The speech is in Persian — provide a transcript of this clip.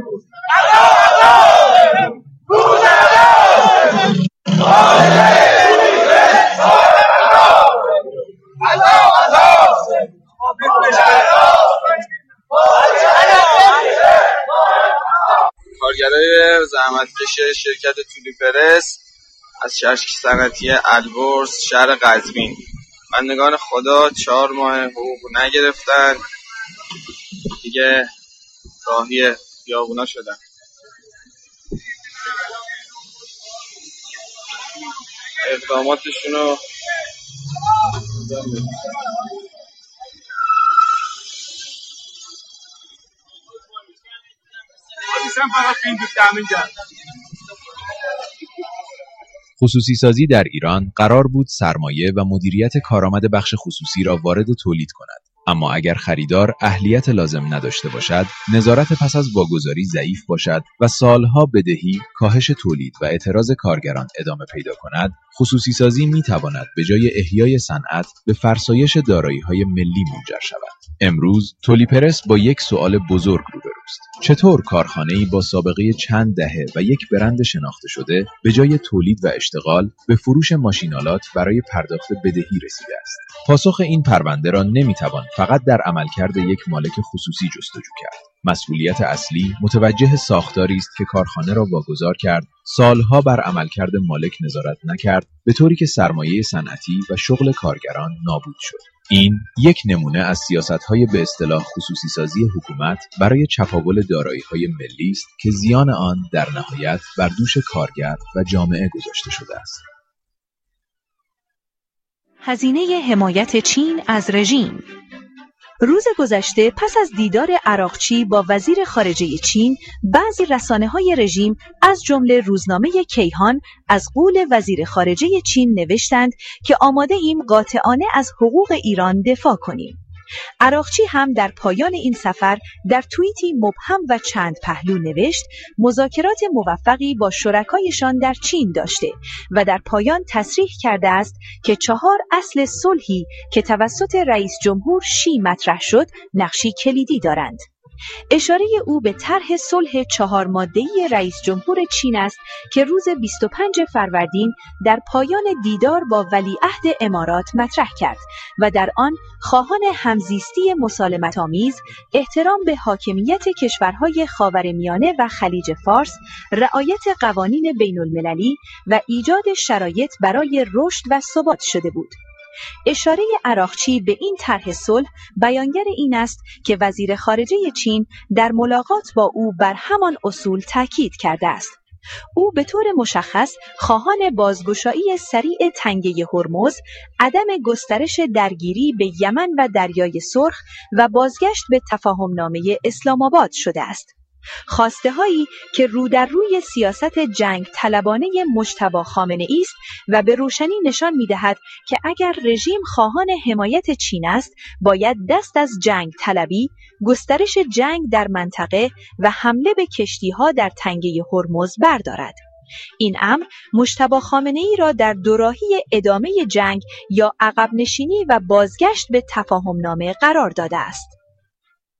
کارگرای زحمتکش شرکت تولیپرس از چرخ صنعتی البرز شهر قزوین، بندگان خدا 4 ماه حقوق نگرفتن، دیگه راهی بیابونا شدن. اقداماتشونو خصوصی سازی در ایران قرار بود سرمایه و مدیریت کارآمد بخش خصوصی را وارد تولید کند. اما اگر خریدار اهلیت لازم نداشته باشد، نظارت پس از واگذاری ضعیف باشد و سالها بدهی، کاهش تولید و اعتراض کارگران ادامه پیدا کند، خصوصی سازی می‌تواند به جای احیای صنعت به فرسایش دارایی‌های ملی منجر شود. امروز تولیپرس با یک سوال بزرگ روبروست: چطور کارخانه‌ای با سابقه چند دهه و یک برند شناخته شده به جای تولید و اشتغال به فروش ماشین‌آلات برای پرداخت بدهی رسیده است؟ پاسخ این پرونده را نمی‌توان فقط در عملکرد یک مالک خصوصی جستجو کرد. مسئولیت اصلی متوجه ساختاری است که کارخانه را واگذار کرد، سالها بر عملکرد مالک نظارت نکرد، به طوری که سرمایه صنعتی و شغل کارگران نابود شد. این یک نمونه از سیاست‌های به اصطلاح خصوصی سازی حکومت برای چپاول دارایی‌های ملی است که زیان آن در نهایت بر دوش کارگر و جامعه گذاشته شده است. هزینه حمایت چین از رژیم. روز گذشته پس از دیدار عراقچی با وزیر خارجه چین، بعضی رسانه‌های رژیم از جمله روزنامه کیهان از قول وزیر خارجه چین نوشتند که آماده ایم قاطعانه از حقوق ایران دفاع کنیم. عراقچی هم در پایان این سفر در توییتی مبهم و چند پهلو نوشت مذاکرات موفقی با شرکایشان در چین داشته و در پایان تصریح کرده است که 4 اصل صلحی که توسط رئیس جمهور شی مطرح شد نقشی کلیدی دارند. اشاره او به طرح صلح 4 ماده‌ای رئیس جمهور چین است که روز 25 فروردین در پایان دیدار با ولیعهد امارات مطرح کرد و در آن خواهان همزیستی مسالمت‌آمیز، احترام به حاکمیت کشورهای خاورمیانه و خلیج فارس، رعایت قوانین بین‌المللی و ایجاد شرایط برای رشد و ثبات شده بود. اشاره عراقچی به این طرح صلح بیانگر این است که وزیر خارجه چین در ملاقات با او بر همان اصول تاکید کرده است. او به طور مشخص خواهان بازگشایی سریع تنگه هرمز، عدم گسترش درگیری به یمن و دریای سرخ و بازگشت به تفاهمنامه اسلام آباد شده است. خواسته هایی که رو در روی سیاست جنگ طلبانه مجتبی خامنه‌ای است و به روشنی نشان می‌دهد که اگر رژیم خواهان حمایت چین است، باید دست از جنگ طلبی، گسترش جنگ در منطقه و حمله به کشتی‌ها در تنگه هرمز بردارد. این امر مجتبی خامنه‌ای را در دوراهی ادامه جنگ یا عقب نشینی و بازگشت به تفاهمنامه قرار داده است.